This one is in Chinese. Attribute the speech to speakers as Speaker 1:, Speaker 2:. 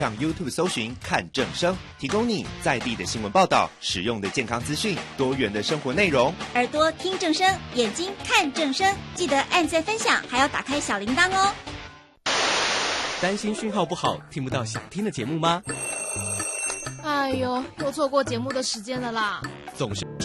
Speaker 1: 上 YouTube 搜寻看正声，提供你在地的新闻报道、实用的健康资讯、多元的生活内容。
Speaker 2: 耳朵听正声，眼睛看正声，记得按赞分享，还要打开小铃铛哦。
Speaker 3: 担心讯号不好，听不到想听的节目吗？
Speaker 4: 哎呦，又错过节目的时间了啦！
Speaker 3: 总是